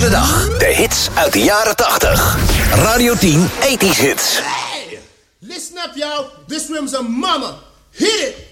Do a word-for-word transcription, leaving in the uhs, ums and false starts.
de dag. De hits uit de jaren tachtig. Radio tien, tachtig hits. Hey, listen up, y'all. This room's a mama. Hit it.